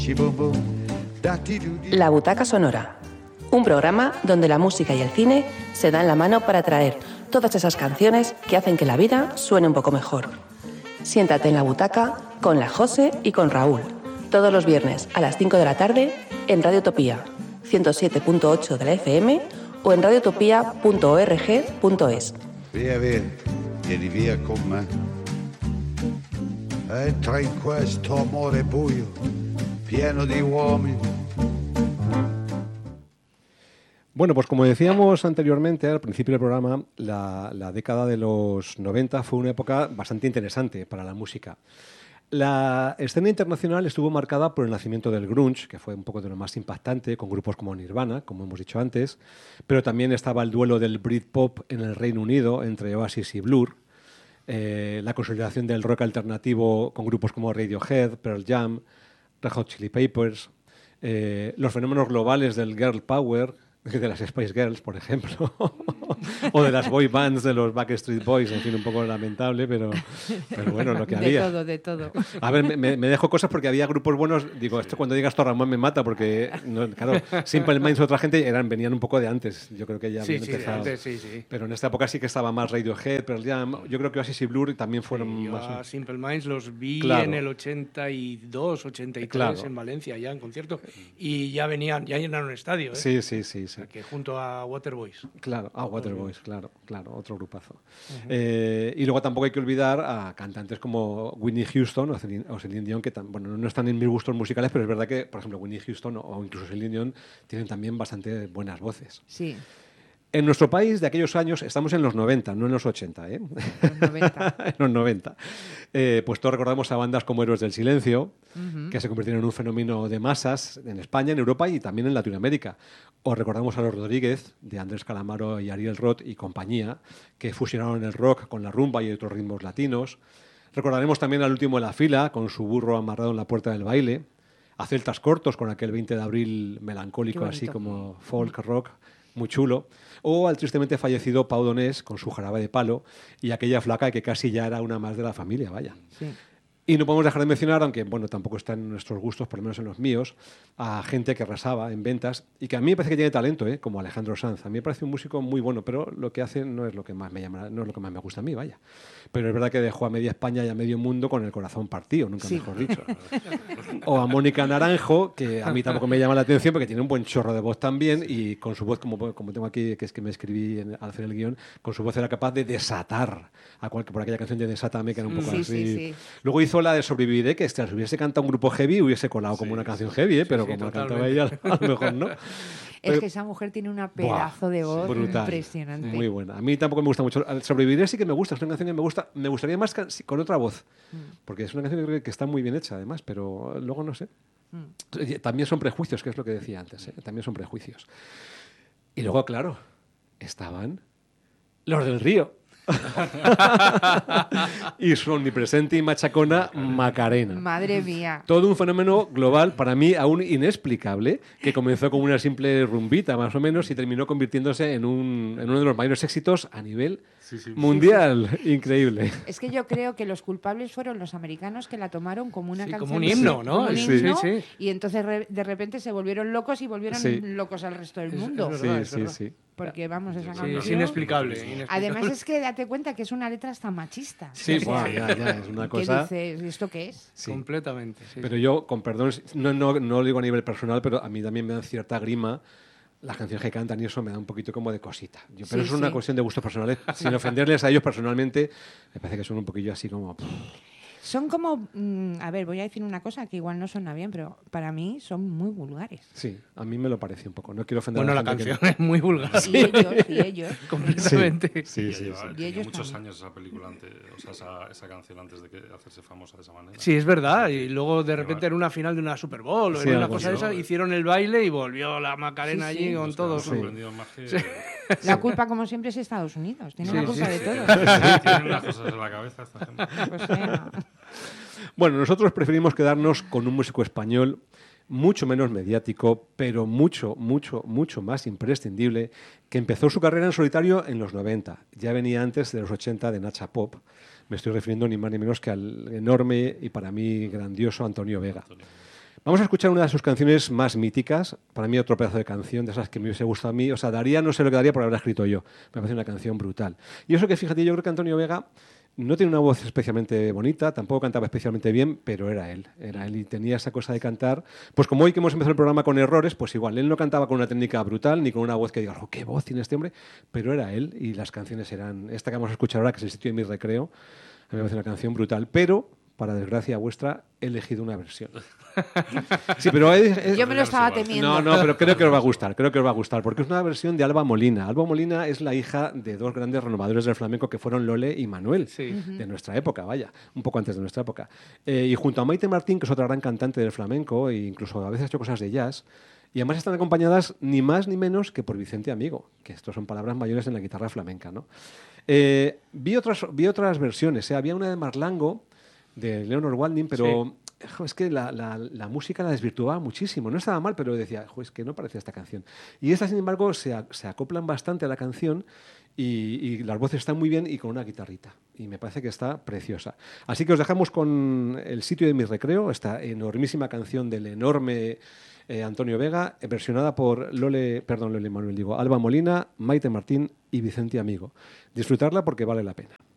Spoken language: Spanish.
La Butaca Sonora, un programa donde la música y el cine se dan la mano para traer todas esas canciones que hacen que la vida suene un poco mejor. Siéntate en la butaca con la Jose y con Raúl, todos los viernes a las 5 de la tarde en Radio Utopía, 107.8 de la FM o en radiotopia.org.es. Via, vieni via con me. Entra in questo amore buio, pieno di uomini. Bueno, pues como decíamos anteriormente, al principio del programa, la década de los 90 fue una época bastante interesante para la música. La escena internacional estuvo marcada por el nacimiento del grunge, que fue un poco de lo más impactante, con grupos como Nirvana, como hemos dicho antes, pero también estaba el duelo del Britpop en el Reino Unido entre Oasis y Blur, la consolidación del rock alternativo con grupos como Radiohead, Pearl Jam, Red Hot Chili Peppers, los fenómenos globales del girl power, de las Spice Girls, por ejemplo, o de las boy bands de los Backstreet Boys, en fin, un poco lamentable, pero bueno, lo que había. De todo. A ver, me dejo cosas porque había grupos buenos. Digo, esto cuando digas Torre Ramón me mata, porque, no, claro, Simple Minds o otra gente venían un poco de antes. Yo creo que ya habían empezado. Antes, sí. Pero en esta época sí que estaba más Radiohead, Pearl Jam. Yo creo que Oasis y Blur también fueron yo más. A Simple Minds los vi Claro. en el 82, 83 Claro. en Valencia, ya en concierto, y ya llenaron un estadio. Sí. O sea, que junto a Waterboys. Claro, Waterboys, claro, otro grupazo. Y luego tampoco hay que olvidar a cantantes como Whitney Houston o Celine Dion, que no están en mis gustos musicales, pero es verdad que, por ejemplo, Whitney Houston o incluso Celine Dion tienen también bastante buenas voces. Sí. En nuestro país, de aquellos años, estamos en los 90, no en los 80, ¿eh? Los 90. En los 90. Pues todos recordamos a bandas como Héroes del Silencio, que se convirtieron en un fenómeno de masas en España, en Europa y también en Latinoamérica. O recordamos a Los Rodríguez, de Andrés Calamaro y Ariel Roth y compañía, que fusionaron el rock con la rumba y otros ritmos latinos. Recordaremos también al último de la fila, con su burro amarrado en la puerta del baile. A Celtas Cortos, con aquel 20 de abril melancólico, así como folk rock, muy chulo. O al tristemente fallecido Pau Donés con su Jarabe de Palo y aquella flaca que casi ya era una más de la familia, vaya. Sí. Y no podemos dejar de mencionar, aunque tampoco está en nuestros gustos, por lo menos en los míos, a gente que arrasaba en ventas y que a mí me parece que tiene talento, como Alejandro Sanz. A mí me parece un músico muy bueno, pero lo que hace no es lo que más me llama, no es lo que más me gusta a mí, vaya. Pero es verdad que dejó a media España y a medio mundo con el corazón partido, nunca mejor dicho. O a Mónica Naranjo, que a mí tampoco me llama la atención porque tiene un buen chorro de voz también y con su voz, como tengo aquí, que es que me escribí al hacer el guión, con su voz era capaz de desatar por aquella canción de Desátame, que era un poco así. Sí. Luego hizo la de Sobreviviré, que si hubiese cantado un grupo heavy hubiese colado como una canción heavy, pero como la cantaba ella, a lo mejor no. Es que esa mujer tiene una pedazo de voz brutal, impresionante. Muy buena. A mí tampoco me gusta mucho. Sobreviviré sí que me gusta, es una canción que me gusta. Me gustaría más con otra voz, porque es una canción que creo que está muy bien hecha, además, pero luego no sé. También son prejuicios, que es lo que decía antes, también son prejuicios. Y luego, claro, estaban los del Río. Y su omnipresente y machacona Macarena. Madre mía. Todo un fenómeno global, para mí aún inexplicable, que comenzó como una simple rumbita más o menos y terminó convirtiéndose en uno de los mayores éxitos a nivel mundial. Increíble. Es que yo creo que los culpables fueron los americanos, que la tomaron como una canción. Como un himno, ¿no? Como un himno, Sí. y entonces de repente se volvieron locos y volvieron locos al resto del mundo. Es verdad. Sí. Porque vamos, esa Sí, canción... es inexplicable. Además es que date cuenta que es una letra hasta machista. Sí, O sea, ya, es una ¿qué cosa... dices? ¿Esto qué es? Sí. Completamente. Sí. Pero yo, con perdón, no lo digo a nivel personal, pero a mí también me dan cierta grima las canciones que cantan y eso me da un poquito como de cosita. Pero es una cuestión de gustos personales. Sin ofenderles a ellos personalmente, me parece que son un poquillo así como... Son como... a ver, voy a decir una cosa que igual no suena bien, pero para mí son muy vulgares. Sí, a mí me lo parece un poco. No quiero ofender Bueno, a la la gente canción es muy vulgar. Y ellos. Completamente. Sí. Lleva muchos también. años esa película antes, o sea, esa canción antes de hacerse famosa de esa manera. Sí, es verdad. Y luego de repente en una final de una Super Bowl o en una cosa de esa hicieron el baile y volvió la Macarena allí con todo. Sorprendido más que... La culpa, como siempre, es Estados Unidos. Tiene la culpa de todo. Tienen unas cosas en la cabeza esta gente. Pues bueno. Bueno, nosotros preferimos quedarnos con un músico español mucho menos mediático, pero mucho más imprescindible, que empezó su carrera en solitario en los 90. Ya venía antes de los 80 de Nacha Pop. Me estoy refiriendo ni más ni menos que al enorme y para mí grandioso Antonio Vega. Vamos a escuchar una de sus canciones más míticas. Para mí, otro pedazo de canción, de esas que me hubiese gustado a mí. O sea, daría, no sé lo que daría por haberla escrito yo. Me parece una canción brutal. Y eso que, fíjate, yo creo que Antonio Vega no tiene una voz especialmente bonita, tampoco cantaba especialmente bien, pero era él y tenía esa cosa de cantar. Pues como hoy que hemos empezado el programa con errores, pues igual, él no cantaba con una técnica brutal, ni con una voz que diga, oh, qué voz tiene este hombre, pero era él y las canciones eran, esta que vamos a escuchar ahora, que es El sitio de mi recreo, a mí me parece una canción brutal, pero para desgracia vuestra, he elegido una versión. Sí, pero yo me lo estaba temiendo. No, pero creo que os va a gustar, porque es una versión de Alba Molina. Alba Molina es la hija de dos grandes renovadores del flamenco que fueron Lole y Manuel, de nuestra época, vaya, un poco antes de nuestra época. Y junto a Maite Martín, que es otra gran cantante del flamenco, e incluso a veces ha hecho cosas de jazz, y además están acompañadas ni más ni menos que por Vicente Amigo, que estos son palabras mayores en la guitarra flamenca, ¿no? Vi otras versiones, había una de Marlango, de Leonor Walding, pero es que la música la desvirtuaba muchísimo. No estaba mal, pero decía, es que no parecía esta canción. Y esta, sin embargo, se acoplan bastante a la canción y las voces están muy bien y con una guitarrita. Y me parece que está preciosa. Así que os dejamos con El sitio de mi recreo, esta enormísima canción del enorme Antonio Vega, versionada por Alba Molina, Maite Martín y Vicente Amigo. Disfrutarla porque vale la pena.